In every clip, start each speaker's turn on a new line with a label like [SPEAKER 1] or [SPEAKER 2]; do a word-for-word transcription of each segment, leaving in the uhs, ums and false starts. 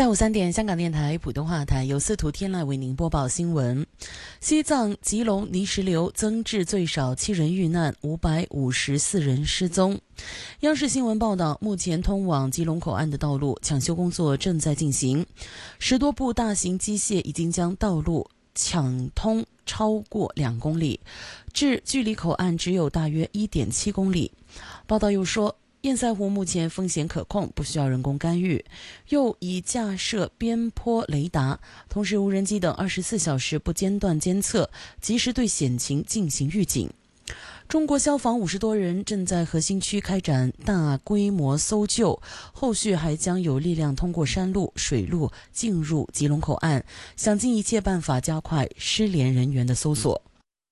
[SPEAKER 1] 下午三点，香港电台普通话台由司徒天籁为您播报新闻。西藏吉隆泥石流增至最少七人遇难，五百五十四人失踪。央视新闻报道，目前通往吉隆口岸的道路抢修工作正在进行，十多部大型机械已经将道路抢通超过两公里，至距离口岸只有大约 一点七公里。报道又说，堰塞湖目前风险可控，不需要人工干预，又已架设边坡雷达，同时无人机等二十四小时不间断监测，及时对险情进行预警。中国消防五十多人正在核心区开展大规模搜救，后续还将有力量通过山路、水路进入吉隆口岸，想尽一切办法加快失联人员的搜索。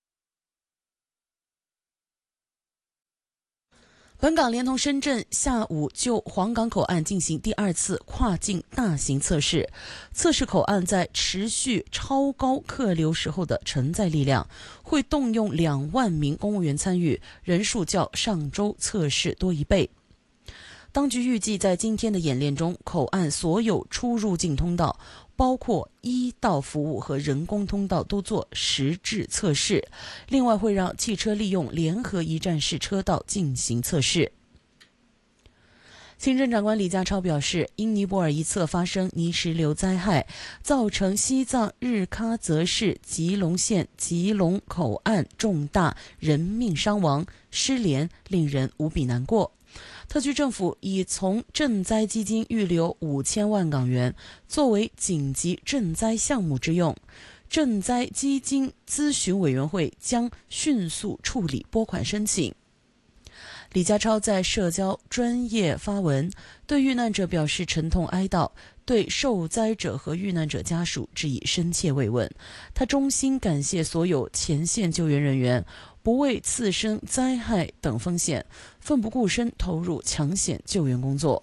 [SPEAKER 1] 本港连同深圳下午就皇岗口岸进行第二次跨境大型测试，测试口岸在持续超高客流时候的承载力量，会动用两万名公务员参与，人数较上周测试多一倍。当局预计在今天的演练中，口岸所有出入境通道，包括医道服务和人工通道都做实质测试，另外会让汽车利用联合一站式车道进行测试。行政长官李家超表示，因尼泊尔一侧发生泥石流灾害，造成西藏日喀则市吉隆县吉隆口岸重大人命伤亡、失联，令人无比难过。特区政府已从赈灾基金预留五千万港元，作为紧急赈灾项目之用。赈灾基金咨询委员会将迅速处理拨款申请。李家超在社交专业发文，对遇难者表示沉痛哀悼，对受灾者和遇难者家属致以深切慰问。他衷心感谢所有前线救援人员，不畏次生灾害等风险，奋不顾身投入抢险救援工作。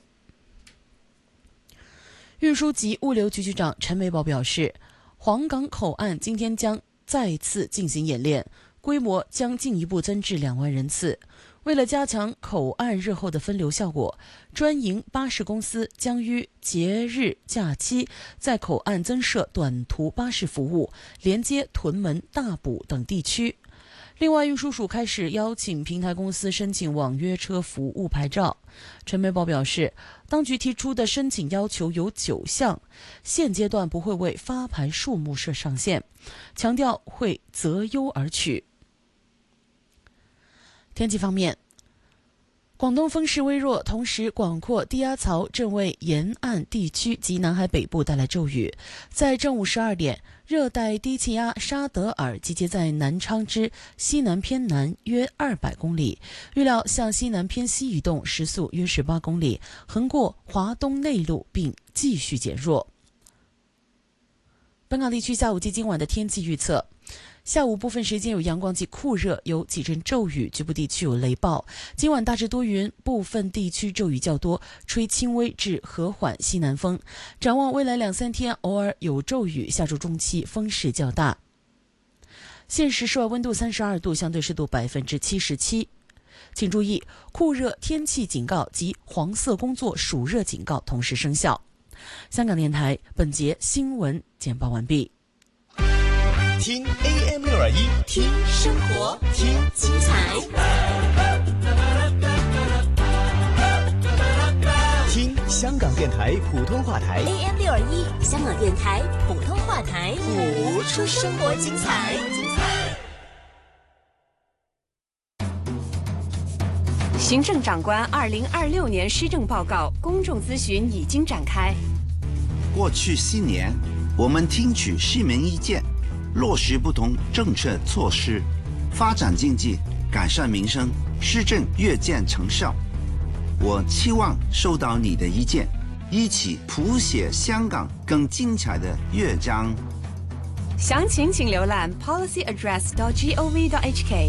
[SPEAKER 1] 运输及物流局局长陈美宝表示，皇岗口岸今天将再次进行演练，规模将进一步增至两万人次。为了加强口岸日后的分流效果，专营巴士公司将于节日假期在口岸增设短途巴士服务，连接屯门、大埔等地区。另外，运输署开始邀请平台公司申请网约车服务牌照。陈美宝表示，当局提出的申请要求有九项，现阶段不会为发牌数目设上限，强调会择优而取。天气方面，广东风势微弱，同时广阔低压槽正为沿岸地区及南海北部带来骤雨。在正午十二点，热带低气压沙德尔集结在南昌之西南偏南约二百公里，预料向西南偏西移动，时速约十八公里，横过华东内陆并继续减弱。本港地区下午及今晚的天气预测，下午部分时间有阳光及酷热，有几阵骤雨，局部地区有雷暴。今晚大致多云，部分地区骤雨较多，吹轻微至和缓西南风。展望未来两三天，偶尔有骤雨，下周中期风势较大。现时室外温度三十二度，相对湿度百分之七十七。请注意，酷热天气警告及黄色工作暑热警告同时生效。香港电台本节新闻简报完毕。
[SPEAKER 2] 听 A M 六二一，
[SPEAKER 3] 听生活，
[SPEAKER 2] 听
[SPEAKER 3] 精彩，
[SPEAKER 2] 听香港电台普通话台
[SPEAKER 3] A M 六二一，香港电台普通话台，
[SPEAKER 2] 谱
[SPEAKER 3] 出生活精彩。
[SPEAKER 4] 行政长官二零二六年施政报告公众咨询已经展开。
[SPEAKER 5] 过去四年，我们听取市民意见，落实不同政策措施，发展经济，改善民生，施政越见成效。我期望收到你的意见，一起谱写香港更精彩的乐章。
[SPEAKER 4] 详情请浏览 policy address dot gov dot h k。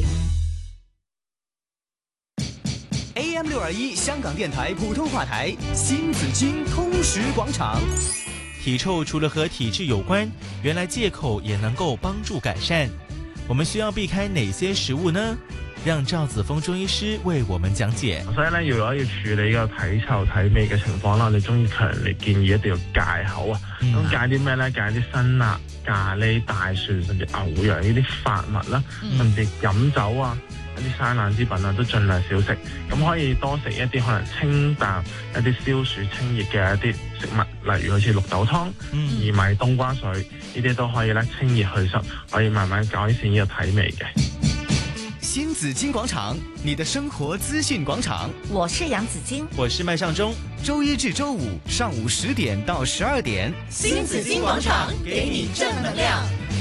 [SPEAKER 2] A M 六二一香港电台普通话台新紫荆通识广场。
[SPEAKER 6] 体臭除了和体质有关，原来戒口也能够帮助改善。我们需要避开哪些食物呢？ 让趙子峰中醫師為我們講解。
[SPEAKER 7] 所以咧，如果要處理個體臭體味嘅情況啦，我哋中醫強烈建議一定要戒口啊。咁、嗯、戒啲咩咧？戒啲辛辣、咖喱、大蒜甚至牛羊呢啲發物啦，嗯、甚至飲酒啊、一啲生冷之品啊，都盡量少食。咁可以多食一啲可能清淡、一啲消暑清熱嘅一啲食物，例如好似綠豆湯、
[SPEAKER 6] 嗯、
[SPEAKER 7] 薏米冬瓜水，呢啲都可以咧清熱祛濕，可以慢慢改善呢個體味嘅。
[SPEAKER 2] 新紫荊廣場，你的生活資訊廣場。
[SPEAKER 3] 我是楊子矜，
[SPEAKER 6] 我是麥尚中。
[SPEAKER 2] 周一至周五上午十點到十二點，
[SPEAKER 3] 新紫荊廣場給你正能量。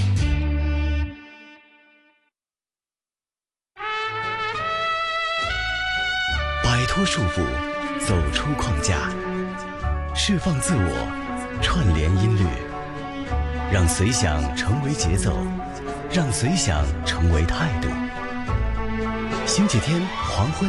[SPEAKER 8] 擺脫束縛，走出框架，釋放自我，串聯音律，讓隨想成為節奏，讓隨想成為態度。星期天黃昏